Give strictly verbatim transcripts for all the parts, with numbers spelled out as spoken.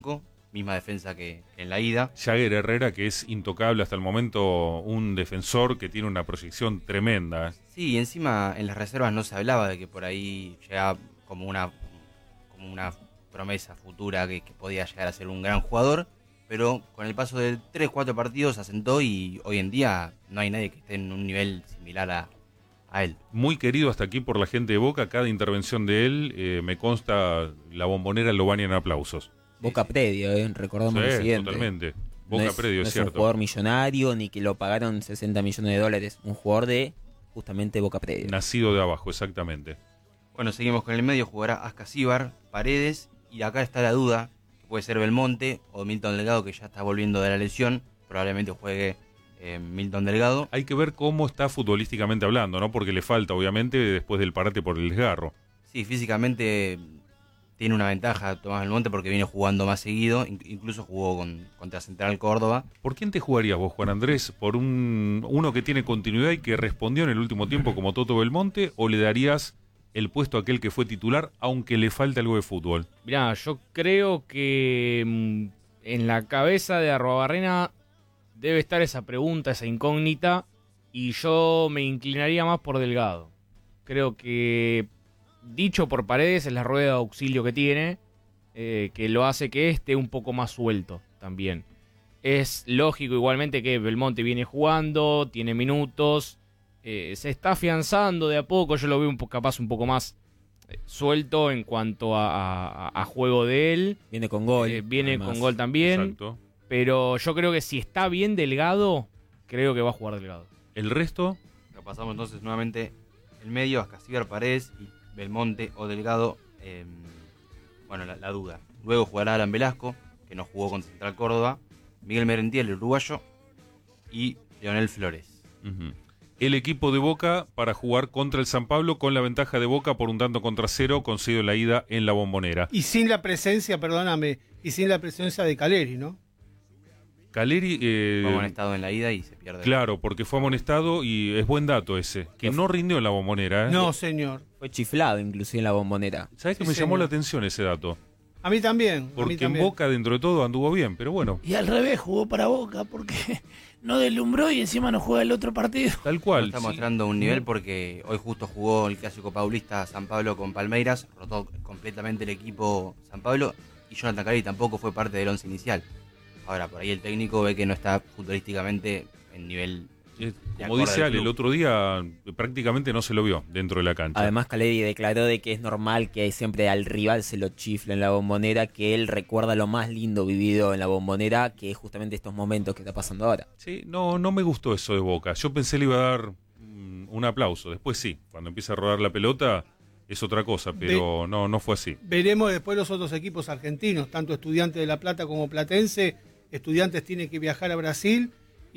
cinco, misma defensa que en la ida. Jagger Herrera, que es intocable hasta el momento, un defensor que tiene una proyección tremenda. Sí, y encima en las reservas no se hablaba de que por ahí llegaba como una, como una promesa futura que, que podía llegar a ser un gran jugador, pero con el paso de tres cuatro partidos asentó y hoy en día no hay nadie que esté en un nivel similar a, a él. Muy querido hasta aquí por la gente de Boca, cada intervención de él, eh, me consta, la Bombonera lo baña en aplausos. Boca predio, eh, recordamos Sí, lo siguiente. totalmente. Boca no es, predio, no es es cierto. un jugador millonario ni que lo pagaron sesenta millones de dólares. Un jugador de justamente Boca predio. Nacido de abajo, exactamente. Bueno, seguimos con el medio, jugará Ascasíbar, Paredes, y acá está la duda, que puede ser Belmonte o Milton Delgado, que ya está volviendo de la lesión, probablemente juegue eh, Milton Delgado. Hay que ver cómo está futbolísticamente hablando, ¿no? Porque le falta, obviamente, después del parate por el desgarro. Sí, físicamente tiene una ventaja Tomás Belmonte porque viene jugando más seguido, incluso jugó con, contra Central Córdoba. ¿Por quién te jugarías vos, Juan Andrés? ¿Por un uno que tiene continuidad y que respondió en el último tiempo como Toto Belmonte? ¿O le darías el puesto a aquel que fue titular, aunque le falte algo de fútbol? Mirá, yo creo que mmm, en la cabeza de Arruabarrena debe estar esa pregunta, esa incógnita, y yo me inclinaría más por Delgado. Creo que, dicho por Paredes, es la rueda de auxilio que tiene, eh, que lo hace que esté un poco más suelto también. Es lógico igualmente que Belmonte viene jugando, tiene minutos, eh, se está afianzando de a poco, yo lo veo un po- capaz un poco más eh, suelto en cuanto a, a, a juego de él. Viene con gol. Eh, viene además. con gol también. Exacto. Pero yo creo que si está bien Delgado, creo que va a jugar Delgado. ¿El resto? Pasamos entonces nuevamente el medio, Ascasíbar, Paredes y Belmonte o Delgado. Eh, bueno, la, la duda. Luego jugará Alan Velasco, que no jugó con Central Córdoba, Miguel Merentiel, el uruguayo, y Leonel Flores. Uh-huh. El equipo de Boca para jugar contra el San Pablo con la ventaja de Boca por un tanto contra cero, conseguido la ida en la Bombonera. Y sin la presencia, perdóname, y sin la presencia de Caleri, ¿no? Caleri... Eh, fue amonestado en la ida y se pierde. Claro, porque fue amonestado y es buen dato ese, que no rindió en la Bombonera. ¿eh? No, señor. Fue chiflado inclusive en la Bombonera. ¿Sabés que Sí, me llamó señor. la atención ese dato? A mí también. Porque a mí en también. Boca, dentro de todo, anduvo bien, pero bueno, Y al revés, jugó para Boca porque no deslumbró y encima no juega el otro partido. tal cual. Está sí. mostrando un nivel porque hoy justo jugó el clásico paulista San Pablo con Palmeiras, rotó completamente el equipo San Pablo y Jonathan Caleri tampoco fue parte del once inicial. Ahora, por ahí el técnico ve que no está futbolísticamente en nivel... Eh, de Como acorde dice al Ale, club. el otro día eh, prácticamente no se lo vio dentro de la cancha. Además Caleri declaró de que es normal que siempre al rival se lo chifle en la Bombonera, que él recuerda lo más lindo vivido en la Bombonera, que es justamente estos momentos que está pasando ahora. Sí, no, no me gustó eso de Boca. Yo pensé le iba a dar mm, un aplauso. Después sí, cuando empieza a rodar la pelota es otra cosa, pero Ve- no, no fue así. Veremos después los otros equipos argentinos, tanto Estudiantes de La Plata como Platense. Estudiantes tiene que viajar a Brasil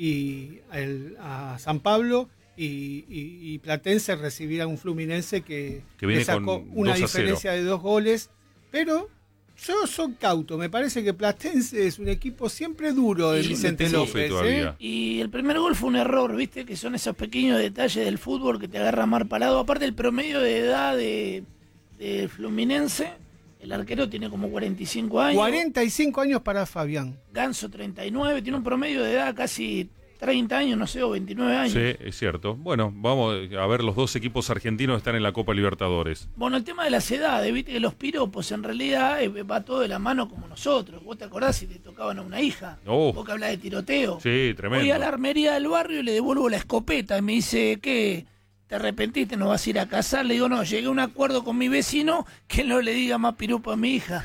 y el- a San Pablo y, y- y Platense recibirá un Fluminense que, Que viene le sacó con una dos a cero. diferencia de dos goles, pero yo soy cauto, me parece que Platense es un equipo siempre duro de Y Vicente le tengo López. fe ¿eh? todavía. Y el primer gol fue un error, ¿viste? Que son esos pequeños detalles del fútbol que te agarra mal parado. Aparte, el promedio de edad de, de Fluminense, el arquero tiene como cuarenta y cinco años. cuarenta y cinco años para Fabián. Ganso treinta y nueve, tiene un promedio de edad casi treinta años, no sé, o veintinueve años. Sí, es cierto. Bueno, vamos a ver, los dos equipos argentinos están en la Copa Libertadores. Bueno, el tema de las edades, viste que los piropos en realidad eh, va todo de la mano como nosotros. ¿Vos te acordás si te tocaban a una hija? Oh. Vos que hablás de tiroteo. Sí, tremendo. Voy a la armería del barrio y le devuelvo la escopeta y me dice, ¿qué? ¿Te arrepentiste? ¿No vas a ir a casar? Le digo, no, llegué a un acuerdo con mi vecino que no le diga más piropo a mi hija.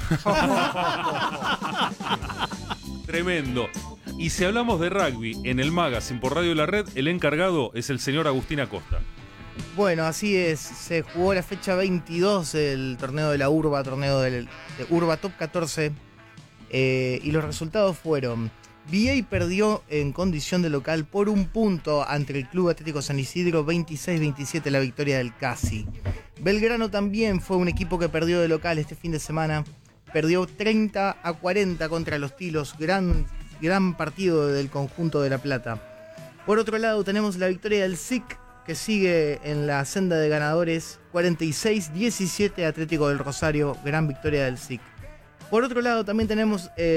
Tremendo. Y si hablamos de rugby en el Magazine por Radio La Red, el encargado es el señor Agustín Acosta. Bueno, así es. Se jugó la fecha veintidós del torneo de la Urba, torneo del, de Urba Top catorce. Eh, y los resultados fueron: V A perdió en condición de local por un punto ante el Club Atlético San Isidro, veintiséis veintisiete la victoria del Casi. Belgrano también fue un equipo que perdió de local este fin de semana. Perdió treinta a cuarenta contra los Tilos. Gran, gran partido del conjunto de La Plata. Por otro lado tenemos la victoria del S I C, que sigue en la senda de ganadores, cuarenta y seis diecisiete Atlético del Rosario. Gran victoria del S I C. Por otro lado también tenemos... Eh,